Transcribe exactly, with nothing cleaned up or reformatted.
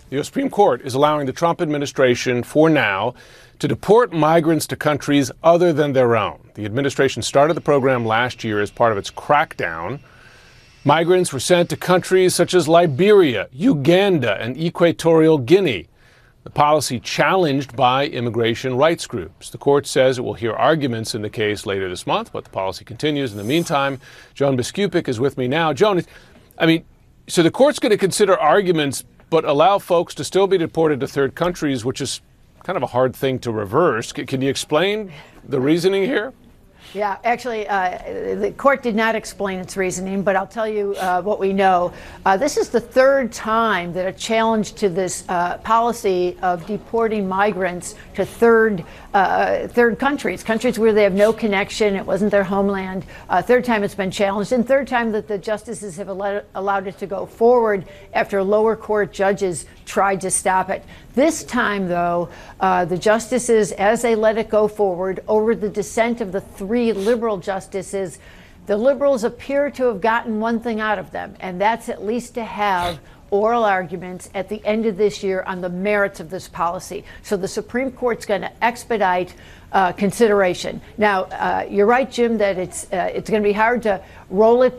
The U S Supreme Court is allowing the Trump administration, for now, to deport migrants to countries other than their own. The administration started the program last year as part of its crackdown. Migrants were sent to countries such as Liberia, Uganda, and Equatorial Guinea. The policy challenged by immigration rights groups. The court says it will hear arguments in the case later this month, but the policy continues. In the meantime, Joan Biskupic is with me now. Joan, I mean, so the court's going to consider arguments but allow folks to still be deported to third countries, which is kind of a hard thing to reverse. C- can you explain the reasoning here? Yeah, actually, uh, the court did not explain its reasoning, but I'll tell you uh, what we know. Uh, this is the third time that a challenge to this uh, policy of deporting migrants to third uh, third countries, countries where they have no connection, it wasn't their homeland. Uh, third time it's been challenged, and third time that the justices have allowed, allowed it to go forward after lower court judges tried to stop it. This time, though, uh, the justices, as they let it go forward, over the dissent of the three liberal justices, the liberals appear to have gotten one thing out of them, and that's at least to have oral arguments at the end of this year on the merits of this policy. So the Supreme Court's going to expedite uh, consideration. Now, uh, you're right, Jim, that it's uh, it's going to be hard to roll it